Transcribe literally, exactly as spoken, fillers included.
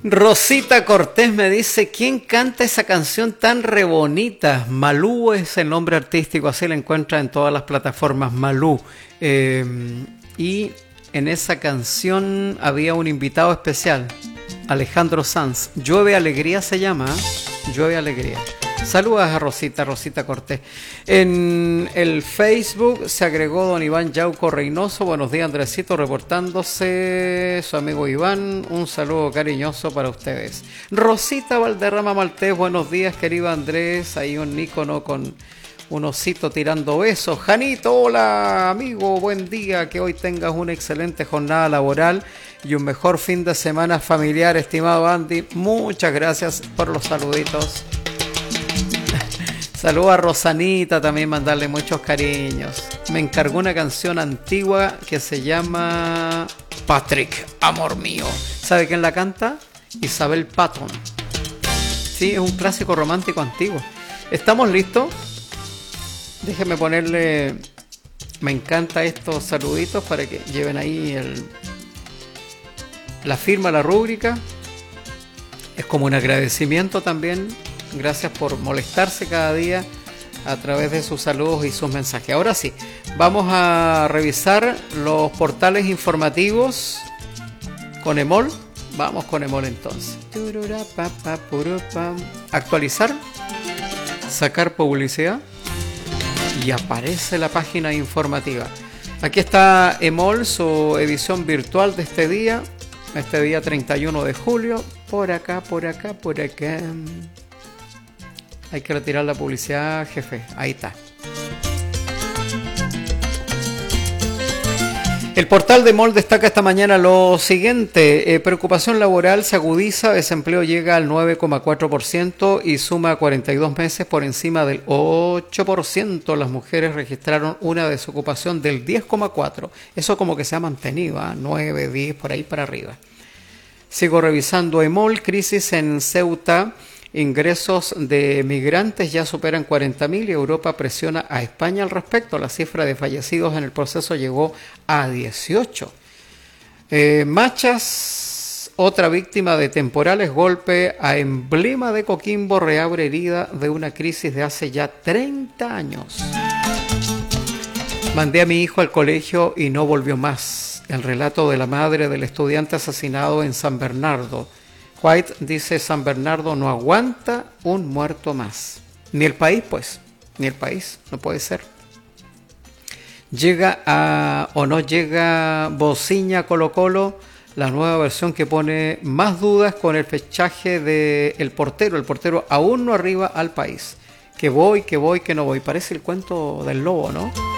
Rosita Cortés me dice, ¿quién canta esa canción tan re bonita? Malú es el nombre artístico, así la encuentra en todas las plataformas, Malú. Eh, y en esa canción había un invitado especial, Alejandro Sanz. Llueve Alegría se llama, ¿eh? Llueve Alegría. Saludos a Rosita, Rosita Cortés. En el Facebook se agregó don Iván Yauco Reynoso. Buenos días, Andresito, reportándose su amigo Iván. Un saludo cariñoso para ustedes. Rosita Valderrama Maltés, buenos días, querido Andrés. Ahí un ícono con un osito tirando besos. Janito, hola, amigo, buen día. Que hoy tengas una excelente jornada laboral y un mejor fin de semana familiar, estimado Andy. Muchas gracias por los saluditos. Saludos a Rosanita, también mandarle muchos cariños. Me encargó una canción antigua que se llama Patrick, amor mío. ¿Sabe quién la canta? Isabel Patton. Sí, es un clásico romántico antiguo. ¿Estamos listos? Déjenme ponerle... Me encanta estos saluditos para que lleven ahí el... la firma, la rúbrica. Es como un agradecimiento también. Gracias por molestarse cada día a través de sus saludos y sus mensajes. Ahora sí, vamos a revisar los portales informativos con Emol. Vamos con Emol entonces. Actualizar, sacar publicidad y aparece la página informativa. Aquí está Emol, su edición virtual de este día, este día treinta y uno de julio. Por acá, por acá, por acá. Hay que retirar la publicidad, jefe. Ahí está. El portal de Emol destaca esta mañana lo siguiente. Eh, preocupación laboral se agudiza, desempleo llega al nueve coma cuatro por ciento y suma cuarenta y dos meses por encima del ocho por ciento. Las mujeres registraron una desocupación del diez coma cuatro por ciento. Eso como que se ha mantenido, ¿eh? nueve, diez, por ahí para arriba. Sigo revisando Emol, crisis en Ceuta. Ingresos de migrantes ya superan cuarenta mil y Europa presiona a España al respecto. La cifra de fallecidos en el proceso llegó a dieciocho. Eh, Machas, otra víctima de temporales, golpe a emblema de Coquimbo, reabre herida de una crisis de hace ya treinta años. Mandé a mi hijo al colegio y no volvió más. El relato de la madre del estudiante asesinado en San Bernardo. White dice, San Bernardo no aguanta un muerto más. Ni el país, pues. Ni el país. No puede ser. Llega a, o no llega Bociña Colo Colo, la nueva versión que pone más dudas con el fechaje del portero. El portero aún no arriba al país. Que voy, que voy, que no voy. Parece el cuento del lobo, ¿no?